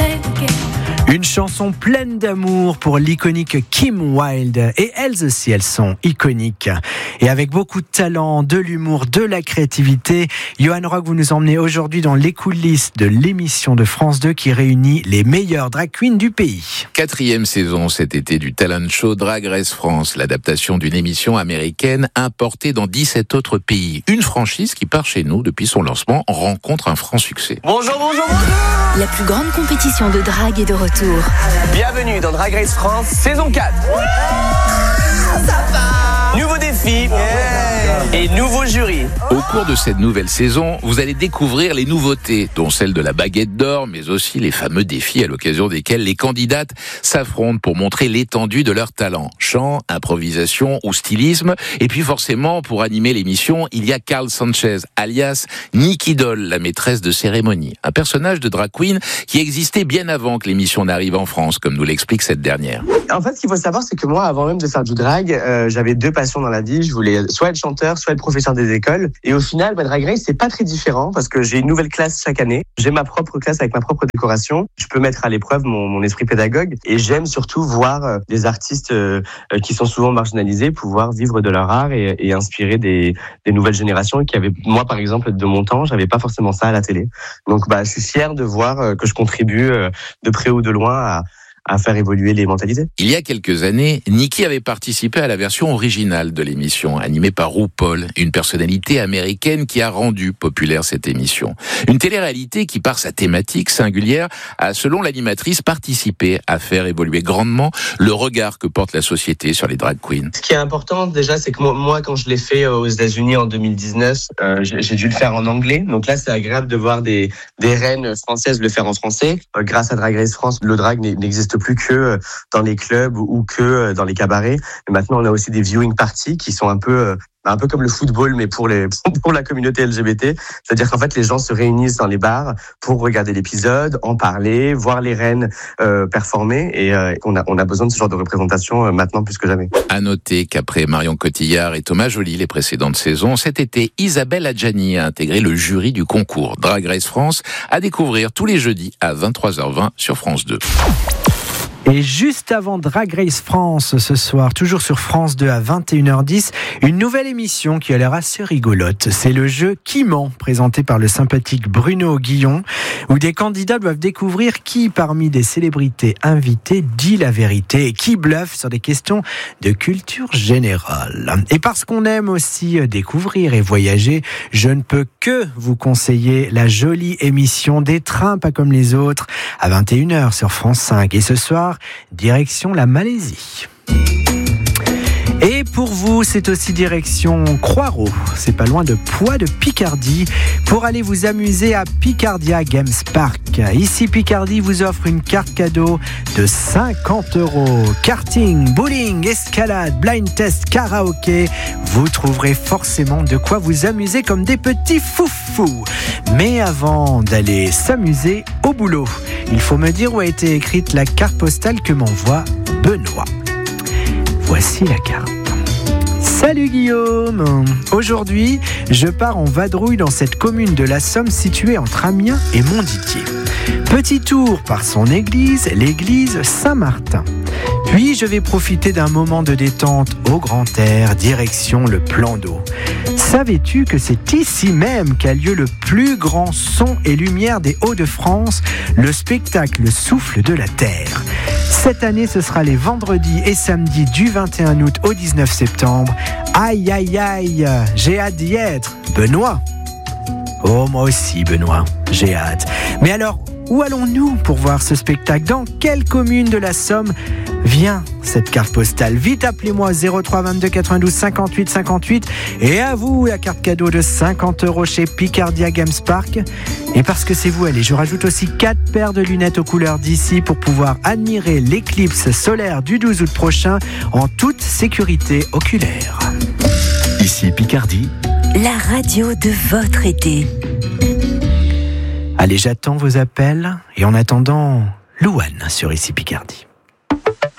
Une chanson pleine d'amour pour l'iconique Kim Wilde. Et elles aussi, elles sont iconiques. Et avec beaucoup de talent, de l'humour, de la créativité, Johan Rock, vous nous emmenez aujourd'hui dans les coulisses de l'émission de France 2 qui réunit les meilleures drag queens du pays. 4e saison cet été du talent show Drag Race France, l'adaptation d'une émission américaine importée dans 17 autres pays. Une franchise qui, par chez nous, depuis son lancement, rencontre un franc succès. Bonjour. La plus grande compétition de drague est de retour. Bienvenue dans Drag Race France, saison 4. Ça va. Nouveau défi et nouveau jury. Au cours de cette nouvelle saison, vous allez découvrir les nouveautés, dont celle de la baguette d'or, mais aussi les fameux défis à l'occasion desquels les candidates s'affrontent pour montrer l'étendue de leur talent. Chant, improvisation ou stylisme. Et puis forcément, pour animer l'émission, il y a Carl Sanchez, alias Nicky Doll, la maîtresse de cérémonie. Un personnage de drag queen qui existait bien avant que l'émission n'arrive en France, comme nous l'explique cette dernière. En fait, ce qu'il faut savoir, c'est que moi, avant même de faire du drag, j'avais deux passions dans la vie. Je voulais soit être chanteur, soit être professeur des écoles. Et au final, Drag Race, c'est pas très différent parce que j'ai une nouvelle classe chaque année. J'ai ma propre classe avec ma propre décoration. Je peux mettre à l'épreuve mon esprit pédagogue. Et j'aime surtout voir des artistes qui sont souvent marginalisés pouvoir vivre de leur art et inspirer des nouvelles générations qui avaient, moi par exemple, de mon temps, j'avais pas forcément ça à la télé. Donc je suis fier de voir que je contribue de près ou de loin à faire évoluer les mentalités. Il y a quelques années, Nicky avait participé à la version originale de l'émission, animée par RuPaul, une personnalité américaine qui a rendu populaire cette émission. Une télé-réalité qui, par sa thématique singulière, a, selon l'animatrice, participé à faire évoluer grandement le regard que porte la société sur les drag queens. Ce qui est important déjà, c'est que moi quand je l'ai fait aux États-Unis en 2019, j'ai dû le faire en anglais. Donc là, c'est agréable de voir des reines françaises le faire en français. Grâce à Drag Race France, le drag n'existe plus que dans les clubs ou que dans les cabarets. Et maintenant, on a aussi des viewing parties qui sont un peu comme le football, mais pour la communauté LGBT. C'est-à-dire qu'en fait, les gens se réunissent dans les bars pour regarder l'épisode, en parler, voir les reines performer. Et on a besoin de ce genre de représentation maintenant plus que jamais. À noter qu'après Marion Cotillard et Thomas Joly, les précédentes saisons, cet été, Isabelle Adjani a intégré le jury du concours Drag Race France à découvrir tous les jeudis à 23h20 sur France 2. Et juste avant Drag Race France ce soir, toujours sur France 2 à 21h10, une nouvelle émission qui a l'air assez rigolote. C'est le jeu Qui ment, présenté par le sympathique Bruno Guillon, où des candidats doivent découvrir qui parmi des célébrités invitées dit la vérité et qui bluffe sur des questions de culture générale. Et parce qu'on aime aussi découvrir et voyager, je ne peux que vous conseiller la jolie émission Des trains pas comme les autres à 21h sur France 5. Et ce soir, direction la Malaisie. Et pour vous, c'est aussi direction Croix-Ros, c'est pas loin de Poix de Picardie, pour aller vous amuser à Picardia Games Park. Ici, Picardie vous offre une carte cadeau de 50 €. Karting, bowling, escalade, blind test, karaoké, vous trouverez forcément de quoi vous amuser comme des petits foufous. Mais avant d'aller s'amuser au boulot, il faut me dire où a été écrite la carte postale que m'envoie Benoît. Voici la carte. Salut Guillaume. Aujourd'hui, je pars en vadrouille dans cette commune de la Somme située entre Amiens et Montdidier. Petit tour par son église, l'église Saint-Martin. Puis je vais profiter d'un moment de détente au grand air, direction le plan d'eau. Savais-tu que c'est ici même qu'a lieu le plus grand son et lumière des Hauts-de-France, le spectacle Souffle de la Terre? Cette année, ce sera les vendredis et samedis du 21 août au 19 septembre. Aïe, aïe, aïe, j'ai hâte d'y être. Benoît? Oh, moi aussi, Benoît, j'ai hâte. Mais alors, où allons-nous pour voir ce spectacle? Dans quelle commune de la Somme vient cette carte postale? Vite, appelez-moi 03 22 92 58 58. Et à vous, la carte cadeau de 50 € chez Picardia Games Park. Et parce que c'est vous, allez, je rajoute aussi 4 paires de lunettes aux couleurs d'ici pour pouvoir admirer l'éclipse solaire du 12 août prochain en toute sécurité oculaire. Ici Picardie, La radio de votre été. Allez, j'attends vos appels et en attendant, Louane sur Ici Picardie.